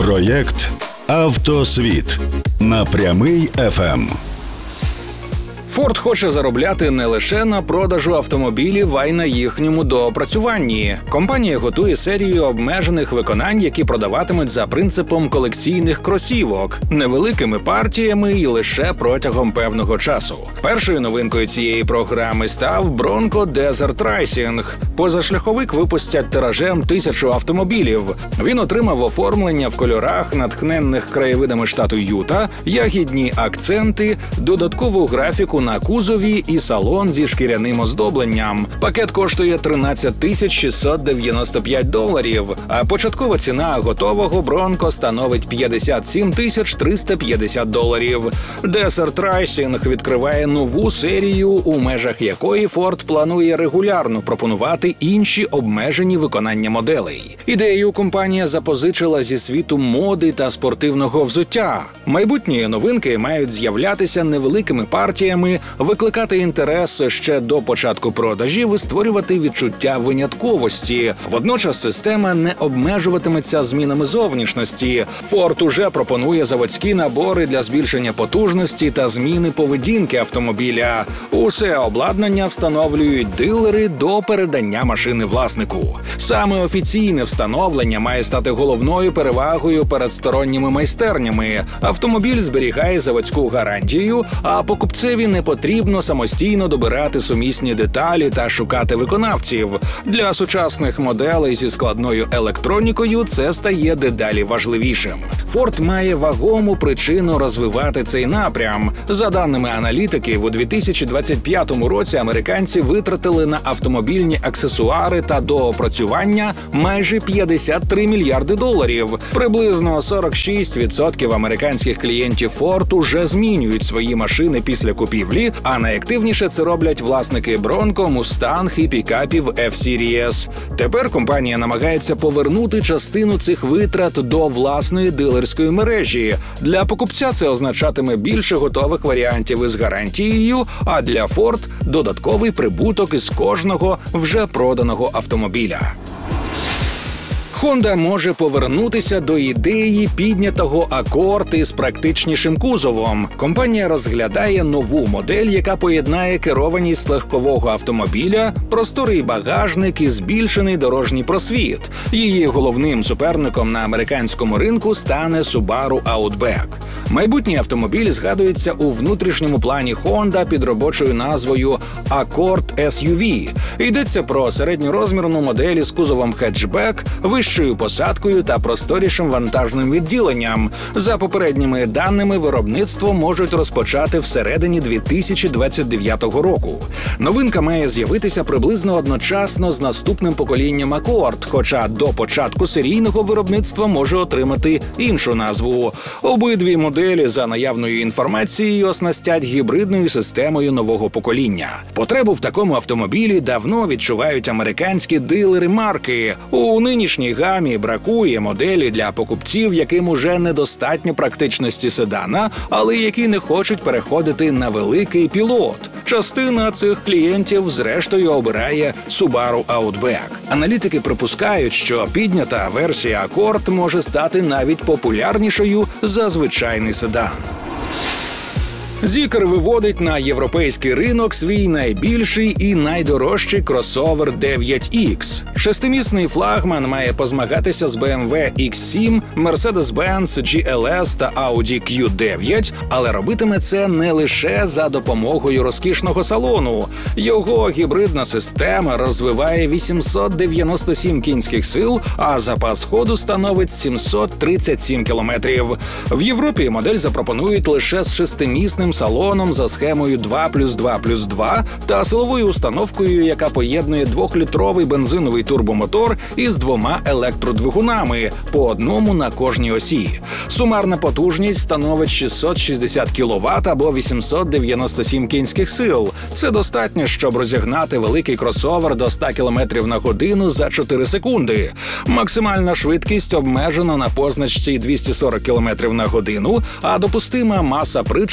Проєкт «Автосвіт» на Прямий ФМ. Форд хоче заробляти не лише на продажу автомобілів, а й на їхньому доопрацюванні. Компанія готує серію обмежених виконань, які продаватимуть за принципом колекційних кросівок, невеликими партіями і лише протягом певного часу. Першою новинкою цієї програми став Bronco Desert Racing. Позашляховик випустять тиражем 1000 автомобілів. Він отримав оформлення в кольорах, натхненних краєвидами штату Юта, ягідні акценти, додаткову графіку на кузові і салон зі шкіряним оздобленням. Пакет коштує $13 695, а початкова ціна готового Bronco становить $57 350. Desert Racing відкриває нову серію, у межах якої Ford планує регулярно пропонувати інші обмежені виконання моделей. Ідею компанія запозичила зі світу моди та спортивного взуття. Майбутні новинки мають з'являтися невеликими партіями, викликати інтерес ще до початку продажів і створювати відчуття винятковості. Водночас система не обмежуватиметься змінами зовнішності. Ford уже пропонує заводські набори для збільшення потужності та зміни поведінки автомобіля. Усе обладнання встановлюють дилери до передання машини власнику. Саме офіційне встановлення має стати головною перевагою перед сторонніми майстернями. Автомобіль зберігає заводську гарантію, а покупцеві не потрібно самостійно добирати сумісні деталі та шукати виконавців. Для сучасних моделей зі складною електронікою це стає дедалі важливішим. Ford має вагому причину розвивати цей напрям. За даними аналітиків, у 2025 році американці витратили на автомобільні аксесуари та доопрацювання майже $53 мільярди. Приблизно 46% американських клієнтів Ford уже змінюють свої машини після купівлі, а найактивніше це роблять власники Bronco, Mustang і пікапів F-Series. Тепер компанія намагається повернути частину цих витрат до власної дилерської мережі. Для покупця це означатиме більше готових варіантів із гарантією, а для Ford – додатковий прибуток із кожного вже проданого автомобіля. Honda може повернутися до ідеї піднятого Accord із практичнішим кузовом. Компанія розглядає нову модель, яка поєднає керованість легкового автомобіля, просторий багажник і збільшений дорожній просвіт. Її головним суперником на американському ринку стане Subaru Outback. Майбутній автомобіль згадується у внутрішньому плані Honda під робочою назвою Accord SUV. Йдеться про середньорозмірну модель із кузовом хетчбек, вищою посадкою та просторішим вантажним відділенням. За попередніми даними, виробництво можуть розпочати всередині 2029 року. Новинка має з'явитися приблизно одночасно з наступним поколінням Accord, хоча до початку серійного виробництва може отримати іншу назву. Обидві моделі, за наявною інформацією, оснастять гібридною системою нового покоління. Потребу в такому автомобілі давно відчувають американські дилери марки. У нинішній гамі бракує моделі для покупців, яким уже недостатньо практичності седана, але які не хочуть переходити на великий пілот. Частина цих клієнтів зрештою обирає Subaru Outback. Аналітики припускають, що піднята версія Accord може стати навіть популярнішою за звичайний седан. Zeekr виводить на європейський ринок свій найбільший і найдорожчий кросовер 9X. Шестимісний флагман має позмагатися з BMW X7, Mercedes-Benz GLS та Audi Q9, але робитиме це не лише за допомогою розкішного салону. Його гібридна система розвиває 897 кінських сил, а запас ходу становить 737 кілометрів. В Європі модель запропонують лише з шестимісним салоном за схемою 2+2+2 та силовою установкою, яка поєднує 2-літровий бензиновий турбомотор із 2 електродвигунами, по одному на кожній осі. Сумарна потужність становить 660 кВт або 897 кінських сил. Це достатньо, щоб розігнати великий кросовер до 100 км на годину за 4 секунди. Максимальна швидкість обмежена на позначці 240 км на годину, а допустима маса причепа сягає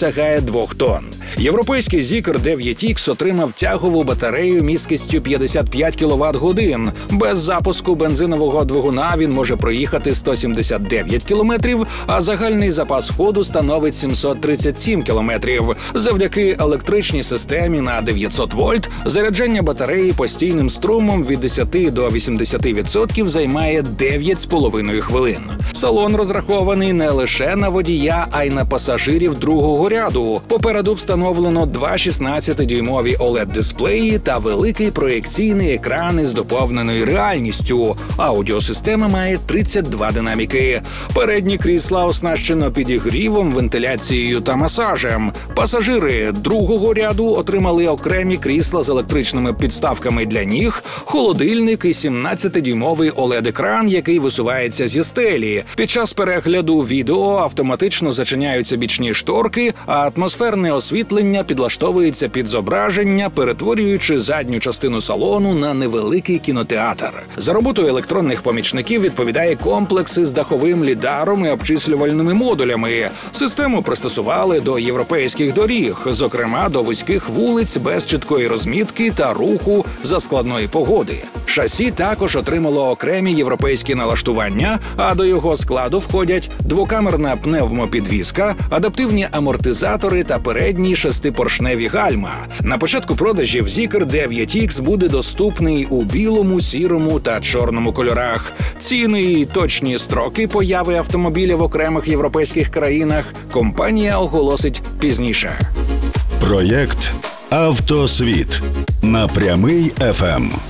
сягає 2 тонн. Європейський Zeekr 9X отримав тягову батарею місткістю 55 кВт-годин. Без запуску бензинового двигуна він може проїхати 179 км, а загальний запас ходу становить 737 км. Завдяки електричній системі на 900 вольт заряджання батареї постійним струмом від 10 до 80% займає 9,5 хвилин. Салон розрахований не лише на водія, а й на пасажирів другого ряду. Попереду встановлено два 16-дюймові OLED-дисплеї та великий проєкційний екран із доповненою реальністю. Аудіосистема має 32 динаміки. Передні крісла оснащено підігрівом, вентиляцією та масажем. Пасажири другого ряду отримали окремі крісла з електричними підставками для ніг, холодильник і 17-дюймовий OLED-екран, який висувається зі стелі. Під час перегляду відео автоматично зачиняються бічні шторки, а атмосферне освітлення підлаштовується під зображення, перетворюючи задню частину салону на невеликий кінотеатр. За роботою електронних помічників відповідає комплекс із даховим лідаром і обчислювальними модулями. Систему пристосували до європейських доріг, зокрема до вузьких вулиць без чіткої розмітки та руху за складної погоди. Шасі також отримало окремі європейські налаштування, а до його складу входять двокамерна пневмопідвізка, адаптивні амортизатори та передні шестипоршневі гальма. На початку продажів Zeekr 9X буде доступний у білому, сірому та чорному кольорах. Ціни і точні строки появи автомобіля в окремих європейських країнах компанія оголосить пізніше. Проєкт «Автосвіт» на Прямий ФМ.